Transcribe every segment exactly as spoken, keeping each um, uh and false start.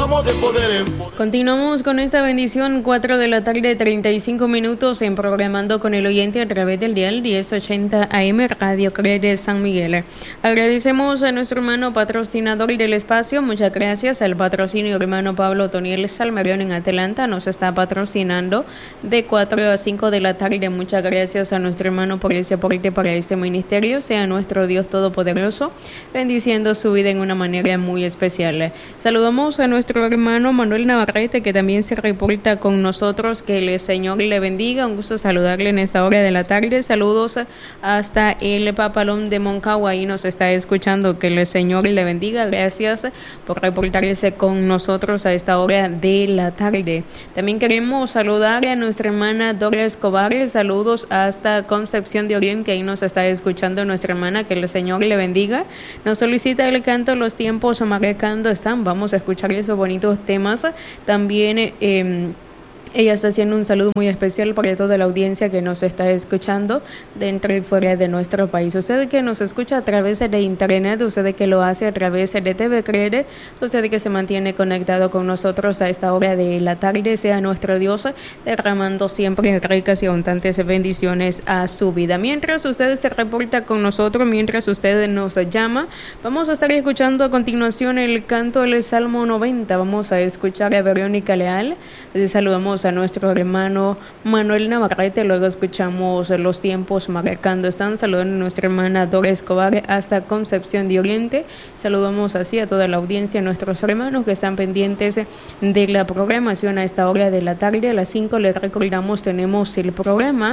estamos de poder en poder. Continuamos con esta bendición, cuatro de la tarde, treinta y cinco minutos, en Programando con el Oyente a través del dial diez ochenta A M Radio Crede San Miguel. Agradecemos a nuestro hermano patrocinador del espacio, muchas gracias al patrocinio hermano Pablo Toniel Salmerón en Atlanta, nos está patrocinando de cuatro a cinco de la tarde. Muchas gracias a nuestro hermano por ese aporte para este ministerio. Sea nuestro Dios Todopoderoso bendiciendo su vida en una manera muy especial. Saludamos a nuestro hermano Manuel Navarrete, que también se reporta con nosotros. Que el Señor le bendiga, un gusto saludarle en esta hora de la tarde. Saludos hasta el Papalón de Moncagua, ahí nos está escuchando. Que el Señor le bendiga, gracias por reportarse con nosotros a esta hora de la tarde. También queremos saludar a nuestra hermana Dora Escobar, saludos hasta Concepción de Oriente, ahí nos está escuchando nuestra hermana. Que el Señor le bendiga. Nos solicita el canto Los tiempos marcando están. Vamos a escuchar esos bonitos temas. También eh, ella está haciendo un saludo muy especial para toda la audiencia que nos está escuchando dentro y fuera de nuestro país. Usted que nos escucha a través de internet, usted que lo hace a través de T V Crede, usted que se mantiene conectado con nosotros a esta hora de la tarde, sea nuestro Dios derramando siempre ricas y abundantes bendiciones a su vida. Mientras usted se reporta con nosotros, mientras usted nos llama, vamos a estar escuchando a continuación el canto del Salmo noventa. Vamos a escuchar a Verónica Leal. Les saludamos a nuestro hermano Manuel Navarrete, luego escuchamos Los tiempos marcando están. Saludando a nuestra hermana Dora Escobar hasta Concepción de Oriente. Saludamos así a toda la audiencia, a nuestros hermanos que están pendientes de la programación a esta hora de la tarde. A las cinco les recordamos, tenemos el programa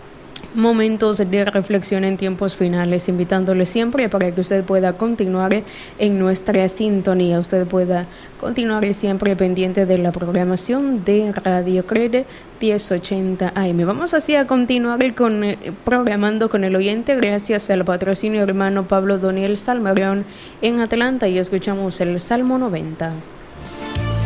Momentos de Reflexión en Tiempos Finales, invitándole siempre para que usted pueda continuar en nuestra sintonía, usted pueda continuar siempre pendiente de la programación de Radio Crede diez ochenta A M. Vamos así a continuar con eh, Programando con el Oyente, gracias al patrocinio hermano Pablo Doniel Salmerón en Atlanta, y escuchamos el Salmo noventa.